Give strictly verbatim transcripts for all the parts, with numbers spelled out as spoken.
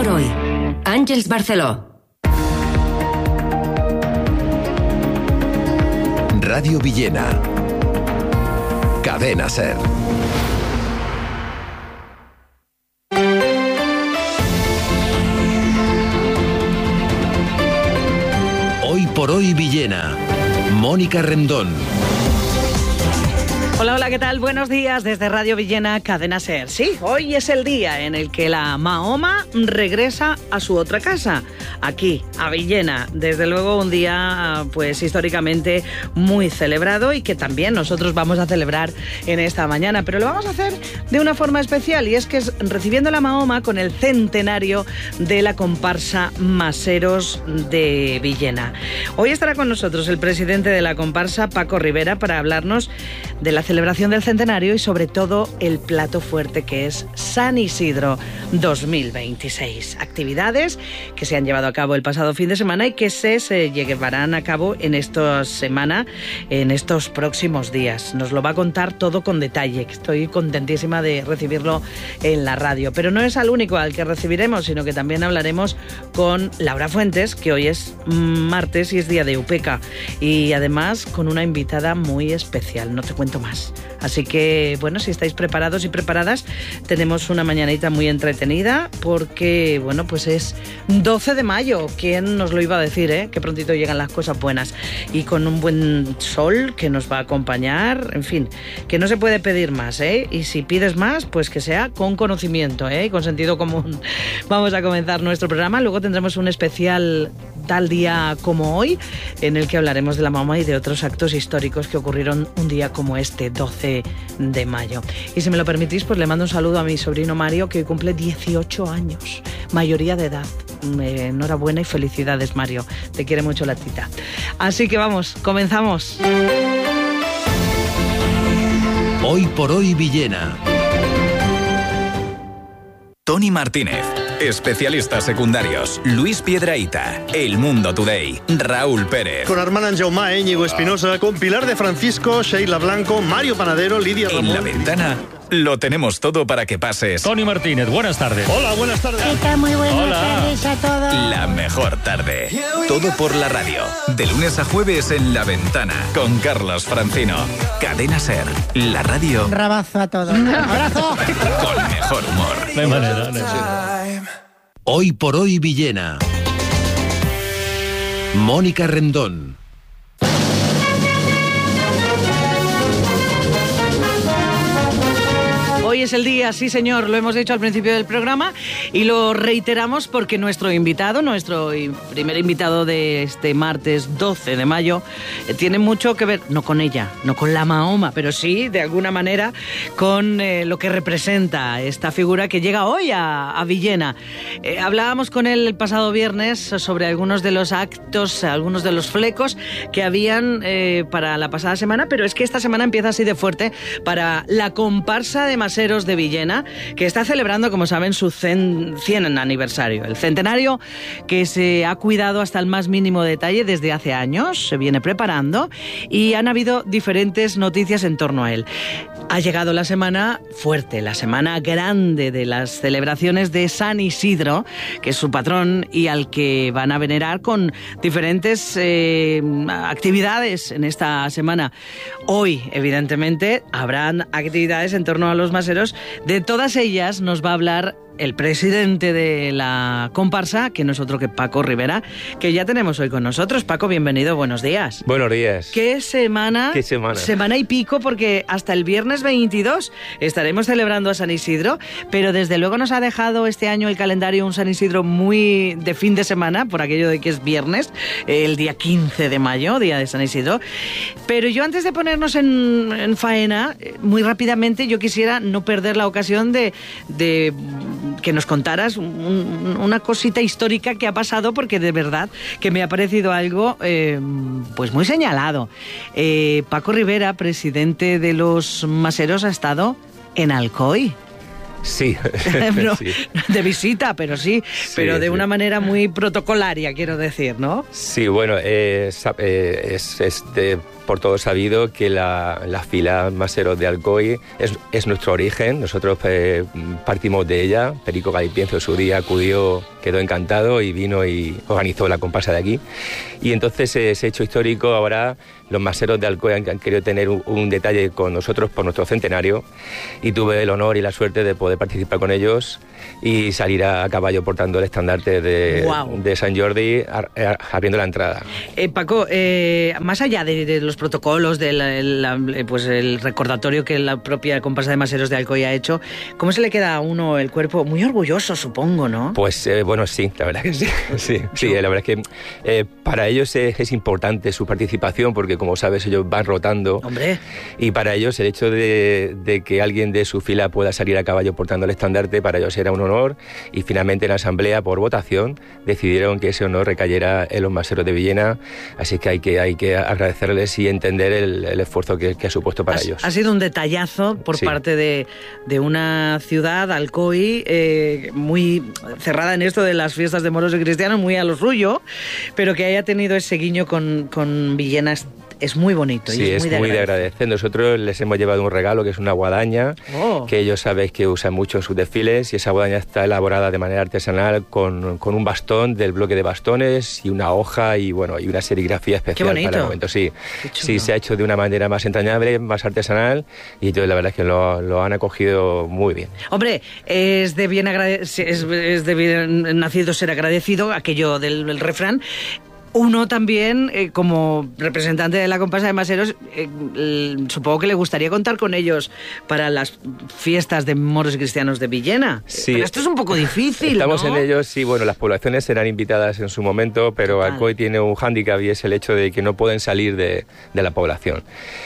por hoy. Àngels Barceló. Radio Villena. Cadena SER. Hoy por hoy Villena. Mónica Rendón. Hola, hola, ¿qué tal? Buenos días desde Radio Villena, Cadena SER. Sí, hoy es el día en el que la Mahoma regresa a su otra casa, aquí, a Villena. Desde luego un día, pues históricamente muy celebrado y que también nosotros vamos a celebrar en esta mañana. Pero lo vamos a hacer de una forma especial y es que es recibiendo la Mahoma con el centenario de la comparsa Maseros de Villena. Hoy estará con nosotros el presidente de la comparsa, Paco Rivera, para hablarnos de la celebración del centenario y sobre todo el plato fuerte que es San Isidro dos mil veintiséis. Actividades que se han llevado a cabo el pasado fin de semana y que se, se llevarán a cabo en esta semana, en estos próximos días. Nos lo va a contar todo con detalle, que estoy contentísima de recibirlo en la radio. Pero no es al único al que recibiremos, sino que también hablaremos con Laura Fuentes, que hoy es martes y es día de Upeca, y además con una invitada muy especial. No te cuento más. Así que, bueno, si estáis preparados y preparadas, tenemos una mañanita muy entretenida porque, bueno, pues es doce de mayo. ¿Quién nos lo iba a decir, eh? Que prontito llegan las cosas buenas. Y con un buen sol que nos va a acompañar, en fin, que no se puede pedir más, ¿eh? Y si pides más, pues que sea con conocimiento, ¿eh? Y con sentido común. Vamos a comenzar nuestro programa. Luego tendremos un especial tal día como hoy, en el que hablaremos de la Mahoma y de otros actos históricos que ocurrieron un día como este, doce de mayo. Y si me lo permitís, pues le mando un saludo a mi sobrino Mario, que hoy cumple dieciocho años, mayoría de edad. Eh, enhorabuena y felicidades, Mario. Te quiere mucho la tita. Así que vamos, comenzamos. Hoy por hoy Villena. Tony Martínez, especialistas secundarios, Luis Piedrahita, El Mundo Today, Raúl Pérez. Con Armand Jaumá, Íñigo Espinosa, con Pilar de Francisco, Sheila Blanco, Mario Panadero, Lidia Ramón. En La Ventana lo tenemos todo para que pases. Tony Martínez, buenas tardes. Hola, buenas tardes. ¿Qué tal? Muy buenas Hola. tardes a todos. La mejor tarde. Todo por la radio. De lunes a jueves en La Ventana. Con Carlos Francino. Cadena SER. La radio. Un rabazo a todos. Un abrazo. Con mejor humor. No hay manera, no hay manera. Hoy por hoy Villena. Mónica Rendón. Hoy es el día, sí señor, lo hemos dicho al principio del programa y lo reiteramos porque nuestro invitado, nuestro primer invitado de este martes doce de mayo, eh, tiene mucho que ver, no con ella, no con la Mahoma, pero sí, de alguna manera, con eh, lo que representa esta figura que llega hoy a, a Villena. Eh, hablábamos con él el pasado viernes sobre algunos de los actos, algunos de los flecos que habían eh, para la pasada semana, pero es que esta semana empieza así de fuerte para la comparsa de Maseros de Villena, que está celebrando, como saben, su cien aniversario. El centenario que se ha cuidado hasta el más mínimo detalle desde hace años, se viene preparando y han habido diferentes noticias en torno a él. Ha llegado la semana fuerte, la semana grande de las celebraciones de San Isidro, que es su patrón y al que van a venerar con diferentes eh, actividades en esta semana. Hoy, evidentemente, habrán actividades en torno a los maseros. De todas ellas nos va a hablar el presidente de la comparsa, que no es otro que Paco Rivera, que ya tenemos hoy con nosotros. Paco, bienvenido, buenos días. Buenos días. ¿Qué semana? ¿Qué semana? Semana y pico, porque hasta el viernes veintidós estaremos celebrando a San Isidro, pero desde luego nos ha dejado este año el calendario un San Isidro muy de fin de semana, por aquello de que es viernes, el día quince de mayo, día de San Isidro. Pero yo, antes de ponernos en, en faena, muy rápidamente yo quisiera no perder la ocasión de... de que nos contaras un, una cosita histórica que ha pasado, porque de verdad que me ha parecido algo eh, pues muy señalado. Eh, Paco Rivera, presidente de los Maseros, ha estado en Alcoy. Sí. Pero, sí. De visita, pero sí, Sí, pero de sí. una manera muy protocolaria, quiero decir, ¿no? Sí, bueno, eh, sa- eh, es, es de- por todo sabido que la, la fila Maseros de Alcoy es, es nuestro origen. Nosotros eh, partimos de ella. Perico Galipienzo en su día acudió, quedó encantado y vino y organizó la comparsa de aquí. Y entonces eh, ese hecho histórico, ahora los Maseros de Alcoy han, han querido tener un, un detalle con nosotros por nuestro centenario, y tuve el honor y la suerte de poder participar con ellos y salir a, a caballo portando el estandarte de, Guau. de San Jordi, a- a- abriendo la entrada. Eh, Paco, eh, más allá de, de los protocolos, del el, la- eh, pues el recordatorio que la propia comparsa de Maseros de Alcoy ha hecho, ¿cómo se le queda a uno el cuerpo? Muy orgulloso, supongo, ¿no? Pues eh, bueno, sí, la verdad que sí. Sí, sí, la verdad es que eh, para ellos es, es importante su participación porque, como sabes, ellos van rotando. Hombre, Y para ellos el hecho de, de que alguien de su fila pueda salir a caballo portando el estandarte, para ellos era un honor, y finalmente en la asamblea, por votación, decidieron que ese honor recayera en los Maseros de Villena, así que hay que, hay que agradecerles y entender el, el esfuerzo que, que ha supuesto para ha, ellos. ha sido un detallazo por Sí. parte de, de una ciudad, Alcoy, eh, muy cerrada en esto de las fiestas de moros y cristianos, muy a lo suyo, pero que haya tenido ese guiño con, con Villena es, es muy bonito. Sí, y es muy de agradecer. Nosotros les hemos llevado un regalo que es una guadaña, Oh. que ellos sabéis que usan mucho en sus desfiles, y esa guadaña está elaborada de manera artesanal con, con un bastón del bloque de bastones y una hoja y bueno y una serigrafía especial bonito. para el momento. Sí, Qué chulo. sí, se ha hecho de una manera más entrañable, más artesanal, y entonces la verdad es que lo, lo han acogido muy bien. Hombre, es de bien agrade- es, es de bien nacido ser agradecido, aquello del, del refrán. Uno también, eh, como representante de la comparsa de Maseros, eh, l- supongo que le gustaría contar con ellos para las fiestas de moros y cristianos de Villena. Sí. Pero esto es un poco difícil, Estamos ¿no? en ello, sí, bueno, las poblaciones serán invitadas en su momento, pero Total. Alcoy tiene un hándicap y es el hecho de que no pueden salir de, de la población.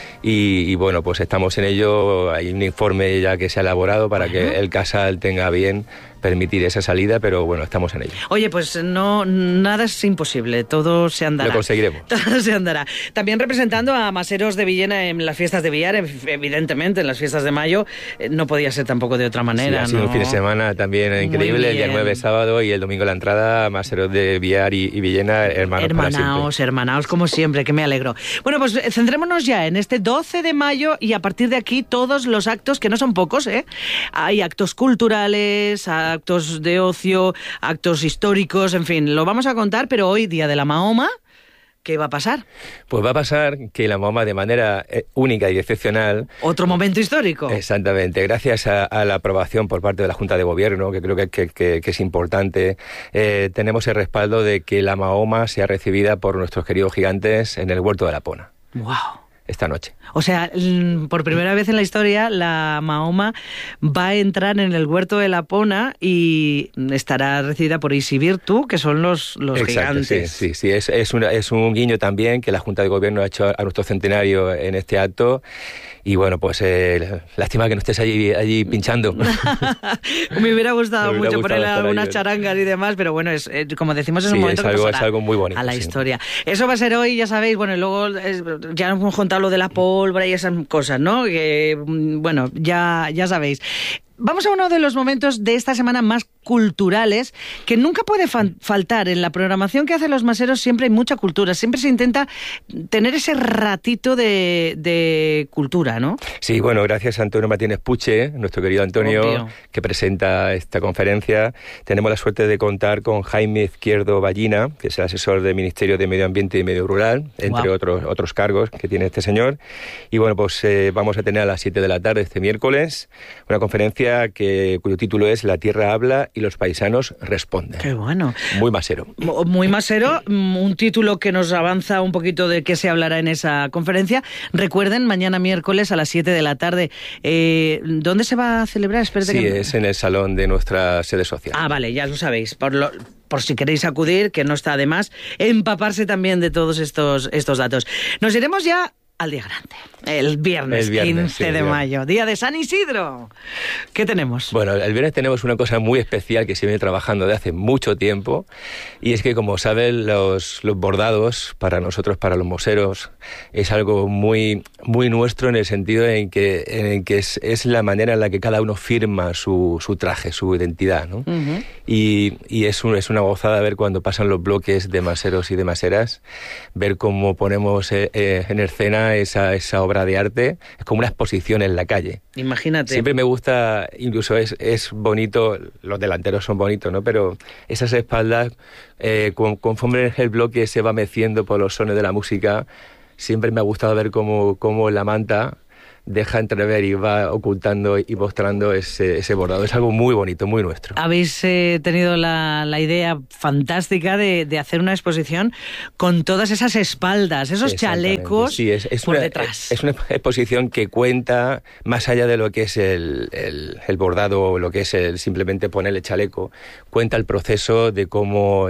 Y, y bueno, pues estamos en ello, hay un informe ya que se ha elaborado para que el casal tenga bien permitir esa salida, pero bueno, estamos en ello. Oye, pues no, nada es imposible, todo se andará. Lo conseguiremos. Todo se andará. También representando a Maseros de Villena en las fiestas de Villar, evidentemente, en las fiestas de mayo, eh, no podía ser tampoco de otra manera, Sí, ha sido ¿no? un fin de semana también Muy increíble, el día bien. nueve sábado y el domingo la entrada, Maseros de Villar y, y Villena, hermanos para siempre. Hermanaos, hermanaos, como siempre, que me alegro. Bueno, pues eh, centrémonos ya en este doce de mayo y a partir de aquí todos los actos, que no son pocos, ¿eh? Hay actos culturales, actos de ocio, actos históricos, en fin, lo vamos a contar, pero hoy, Día de la Mahoma, ¿qué va a pasar? Pues va a pasar que la Mahoma, de manera eh, única y excepcional, Otro momento histórico. exactamente, gracias a, a la aprobación por parte de la Junta de Gobierno, que creo que, que- que- que es importante, eh, tenemos el respaldo de que la Mahoma sea recibida por nuestros queridos gigantes en el Huerto de la Pona, Wow. esta noche. O sea, l- por primera vez en la historia, la Mahoma va a entrar en el Huerto de la Pona y estará recibida por Isibirtu, que son los, los Exacto, gigantes. sí, sí, sí. Es, es, una- es un guiño también que la Junta de Gobierno ha hecho a nuestro centenario en este acto. Y bueno, pues eh, lástima que no estés allí, allí pinchando. Me hubiera gustado Me hubiera mucho gustado ponerle estar algunas ahí. charangas y demás, pero bueno, es eh, como decimos, es Sí, un momento es que algo- pasará es algo muy bonito, a la sí. historia. Eso va a ser hoy, ya sabéis, bueno, y luego eh, ya nos hemos contado lo de la pólvora y esas cosas, ¿no? Que, mm, bueno, ya, ya sabéis. Vamos a uno de los momentos de esta semana más culturales, que nunca puede fa- faltar. En la programación que hacen los maseros siempre hay mucha cultura, siempre se intenta tener ese ratito de, de cultura, ¿no? Sí, bueno, gracias a Antonio Martínez Puche, nuestro querido Antonio, Obvio. que presenta esta conferencia. Tenemos la suerte de contar con Jaime Izquierdo Ballina, que es el asesor del Ministerio de Medio Ambiente y Medio Rural, entre Guau. otros, otros cargos que tiene este señor. Y bueno, pues eh, vamos a tener a las siete de la tarde este miércoles una conferencia que, cuyo título es La Tierra habla y los paisanos responden. Qué bueno. Muy masero. Mu- Muy masero, mm, un título que nos avanza un poquito de qué se hablará en esa conferencia. Recuerden, mañana miércoles a las siete de la tarde. Eh, ¿Dónde se va a celebrar? Espérate Sí, que- es en el salón de nuestra sede social. Ah, vale, ya lo sabéis. Por, lo- por si queréis acudir, que no está de más, empaparse también de todos estos, estos datos. Nos iremos ya al día grande. El viernes, El viernes, quince sí, de ya. mayo, día de San Isidro. ¿Qué tenemos? Bueno, el viernes tenemos una cosa muy especial que se viene trabajando de hace mucho tiempo, y es que, como saben, los, los bordados para nosotros, para los moseros, es algo muy, muy nuestro, en el sentido en que, en que es, es la manera en la que cada uno firma su, su traje, su identidad, ¿no? Uh-huh. Y, y es, un, es una gozada ver cuando pasan los bloques de maseros y de maseras, ver cómo ponemos eh, eh, en escena esa, esa obra de arte. Es como una exposición en la calle. Imagínate. Siempre me gusta, incluso es, es bonito, los delanteros son bonitos, ¿no? Pero esas espaldas, eh, con, conforme el bloque se va meciendo por los sones de la música, siempre me ha gustado ver cómo, cómo la manta deja entrever y va ocultando y mostrando ese, ese bordado. Es algo muy bonito, muy nuestro. Habéis eh, tenido la, la idea fantástica de, de hacer una exposición con todas esas espaldas, esos chalecos sí, es, es por una, detrás. Es una exposición que cuenta más allá de lo que es el, el, el bordado o lo que es el simplemente ponerle chaleco. Cuenta el proceso de cómo